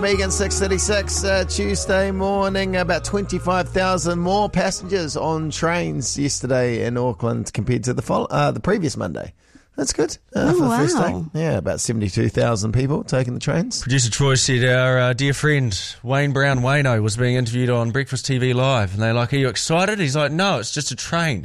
Megan, 6:36, Tuesday morning. About 25,000 more passengers on trains yesterday in Auckland compared to the previous Monday. That's good for the first day. Yeah, about 72,000 people taking the trains. Producer Troy said our dear friend Wayne Brown Wayno was being interviewed on Breakfast TV Live, and they're like, "Are you excited?" He's like, "No, it's just a train."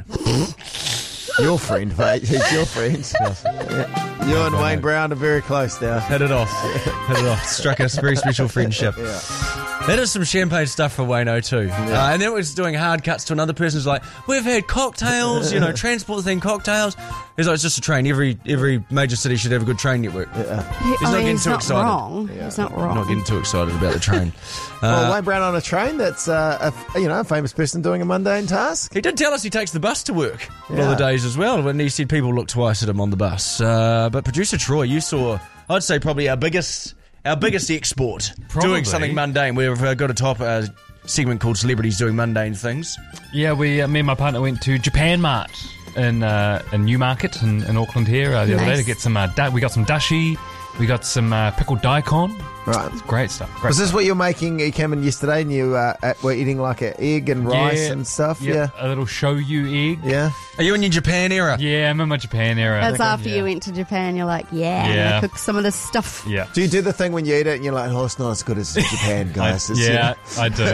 Your friend, mate. He's your friend. Yeah. You and Wayne Brown are very close now. Hit it off. Struck us very special friendship. Yeah. That is some champagne stuff for Wayno too. Yeah. And then we're doing hard cuts to another person who's like, "We've had cocktails, transport thing cocktails." He's like, "It's just a train. Every major city should have a good train network." Yeah. He's not getting too excited. Wrong. Yeah. He's not wrong. Not getting too excited about the train. Well, Wayne Brown on a train, that's a famous person doing a mundane task. He did tell us he takes the bus to work all the days as well, and he said people look twice at him on the bus. But producer Troy, you saw, I'd say probably our biggest export, doing something mundane. We've got a top segment called Celebrities Doing Mundane Things. Yeah, me and my partner went to Japan Mart in Newmarket in Auckland here the other day to get some. We got some dashi, we got some pickled daikon. Right. It's great stuff. Was this what you're making? You came in yesterday and you were eating like an egg and rice and stuff? Yeah. A little shoyu egg. Yeah. Are you in your Japan era? Yeah, I'm in my Japan era. That's after you went to Japan, you're like, I'm going to cook some of this stuff. Yeah. Do you do the thing when you eat it and you're like, "Oh, it's not as good as Japan, guys"? I do.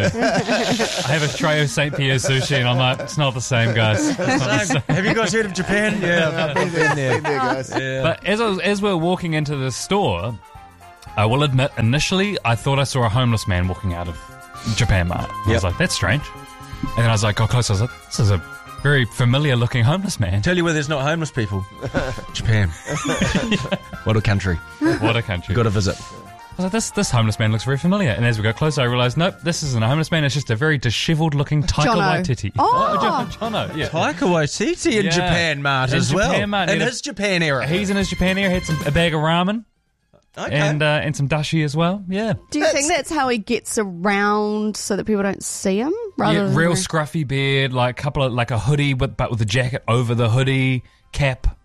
I have a tray of St. Pierre's sushi and I'm like, it's not the same, guys. Have you guys heard of Japan? Yeah, I've been there, guys. Yeah. But as we're walking into the store, I will admit, initially, I thought I saw a homeless man walking out of Japan Mart. I was like, that's strange. And then I was like, got close, I was like, this is a very familiar-looking homeless man. Tell you where there's not homeless people. Japan. What a country. What a country. Got to visit. I was like, this homeless man looks very familiar. And as we got closer, I realised, nope, this isn't a homeless man. It's just a very dishevelled-looking Taika Waititi. Jono, yeah. Taika Waititi in Japan Mart as well. In his Japan era. He's in his Japan era. Had a bag of ramen. Okay. And some dashi as well, yeah. Do you think that's how he gets around so that people don't see him? Real scruffy beard, like a hoodie, but with a jacket over the hoodie, cap.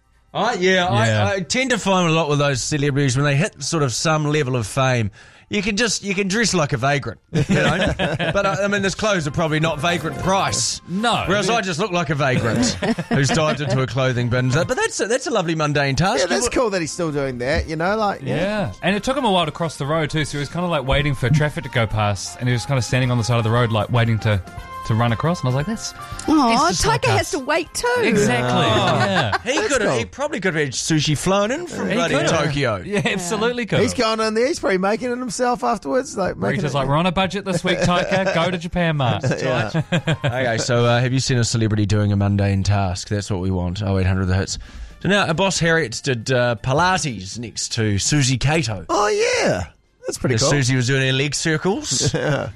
I tend to find a lot with those celebrities when they hit sort of some level of fame. You can dress like a vagrant, But I mean, his clothes are probably not vagrant price. No. Whereas I just look like a vagrant who's dived into a clothing bin. But that's a lovely mundane task. Yeah, that's cool that he's still doing that. Yeah, and it took him a while to cross the road too. So he was kind of like waiting for traffic to go past, and he was kind of standing on the side of the road, like waiting to run across. And I was like, that's. Oh, Taika has to wait too. Exactly. Yeah. He probably could have had sushi flown in from bloody Tokyo. Yeah, absolutely could. He's going in there. He's probably making it himself afterwards. Rita's like, we're on a budget this week, Taika. Go to Japan Mart. Okay, so have you seen a celebrity doing a mundane task? That's what we want. 0800 the hits. So now, Boss Harriet did Pilates next to Susie Cato. Oh yeah, that's pretty cool. Susie was doing her leg circles.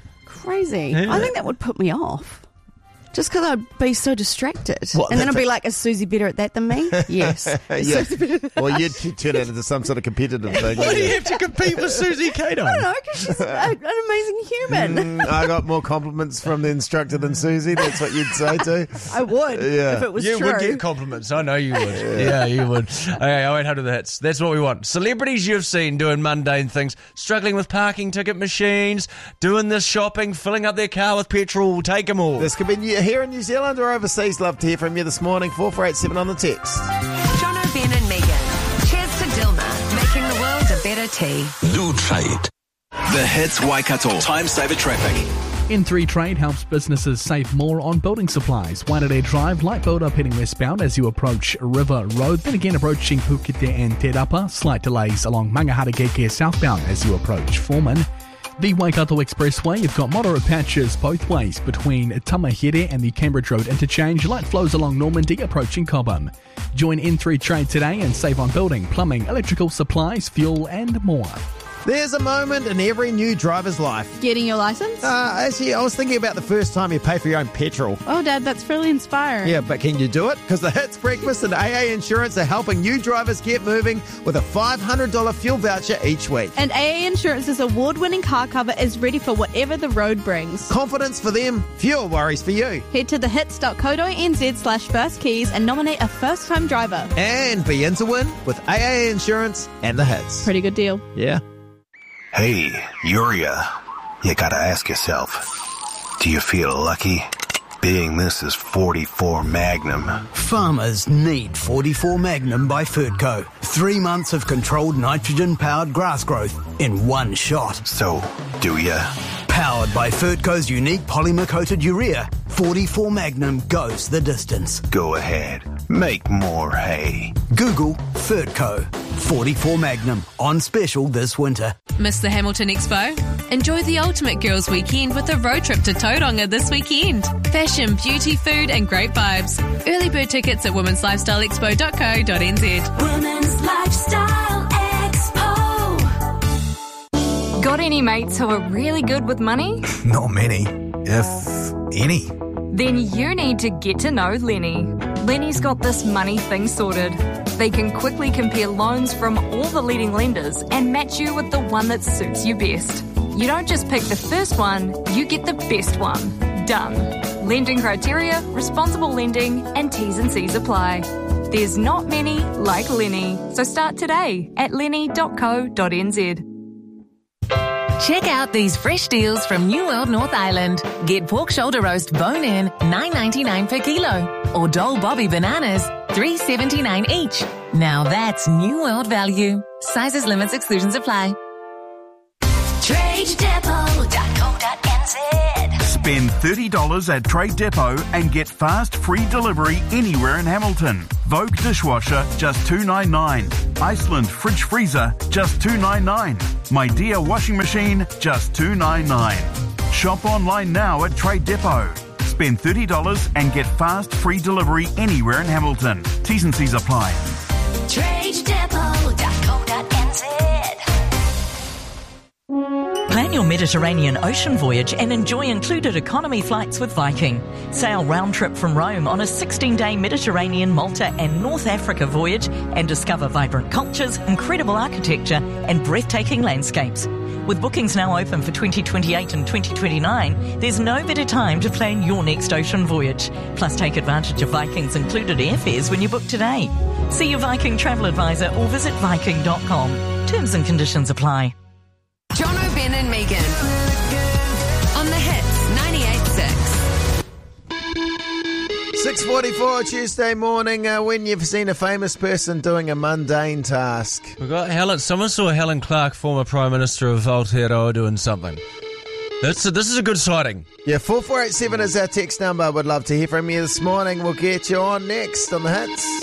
Crazy. Yeah. I think that would put me off. Just because I'd be so distracted. What, and then I'd be like, is Susie better at that than me? Yes. Yeah. Well, you'd turn it into some sort of competitive thing. Why do you have to compete with Susie Cato? I don't know, because she's an amazing human. I got more compliments from the instructor than Susie. That's what you'd say too. I would, if it was you true. You would get compliments. I know you would. Yeah, you would. Okay, 0800 the hits. That's what we want. Celebrities you've seen doing mundane things, struggling with parking ticket machines, doing this shopping, filling up their car with petrol. Take them all. This could be here in New Zealand or overseas. Love to hear from you this morning. 4487 on the text. Jono, Ben and Megan. Cheers to Dilma, making the world a better tea. New Trade. The Hits Waikato. Time saver traffic. N3 Trade helps businesses save more on building supplies. Waitanere Drive, light build up heading westbound as you approach River Road. Then again approaching Pukete and Te Rapa. Slight delays along Mangaharikeke southbound as you approach Foreman. The Waikato Expressway, you've got moderate patches both ways between Tamahere and the Cambridge Road interchange. Light flows along Normandy approaching Cobham. Join N3 Trade today and save on building, plumbing, electrical supplies, fuel and more. There's a moment in every new driver's life. Getting your license? Actually, I was thinking about the first time you pay for your own petrol. Oh, Dad, that's really inspiring. Yeah, but can you do it? Because the Hits Breakfast and AA Insurance are helping new drivers get moving with a $500 fuel voucher each week. And AA Insurance's award-winning car cover is ready for whatever the road brings. Confidence for them, fuel worries for you. Head to thehits.co.nz/first keys and nominate a first-time driver. And be in to win with AA Insurance and the Hits. Pretty good deal. Yeah. Hey, Uria, you gotta ask yourself, do you feel lucky? Being this is 44 Magnum. Farmers need 44 Magnum by Fertco. 3 months of controlled nitrogen-powered grass growth in one shot. So, do ya? Powered by Fertco's unique polymer-coated urea, 44 Magnum goes the distance. Go ahead, make more hay. Google Fertco. 44 Magnum, on special this winter. Miss the Hamilton Expo? Enjoy the ultimate girls' weekend with a road trip to Tauranga this weekend. Fashion, beauty, food and great vibes. Early bird tickets at womenslifestyleexpo.co.nz. Women's Lifestyle Expo. Got any mates who are really good with money? Not many, if any. Then you need to get to know Lenny. Lenny's got this money thing sorted. They can quickly compare loans from all the leading lenders and match you with the one that suits you best. You don't just pick the first one, you get the best one. Done. Lending criteria, responsible lending, and T's and C's apply. There's not many like Lenny, so start today at lenny.co.nz. Check out these fresh deals from New World North Island. Get pork shoulder roast bone-in, $9.99 per kilo. Or Dole Bobby bananas, $3.79 each. Now that's New World value. Sizes, limits, exclusions apply. TradeDepot.co.nz. Spend $30 at Trade Depot and get fast free delivery anywhere in Hamilton. Vogue dishwasher, just $2.99. Iceland fridge freezer, just $2.99. My Dear washing machine, just $2.99. Shop online now at Trade Depot. Spend $30 and get fast free delivery anywhere in Hamilton. T's and C's apply. TradeDepot.co.nz. Plan your Mediterranean ocean voyage and enjoy included economy flights with Viking. Sail round trip from Rome on a 16-day Mediterranean, Malta and North Africa voyage and discover vibrant cultures, incredible architecture and breathtaking landscapes. With bookings now open for 2028 and 2029, there's no better time to plan your next ocean voyage. Plus, take advantage of Viking's included airfares when you book today. See your Viking travel advisor or visit Viking.com. Terms and conditions apply. Jono, Ben and Megan. On the Hits 98.6. 6:44 Tuesday morning, when you've seen a famous person doing a mundane task. We got Helen. Someone saw Helen Clark, former Prime Minister of Aotearoa, doing something. This is a good sighting. Yeah, 4487 is our text number. Would love to hear from you this morning. We'll get you on next on the Hits.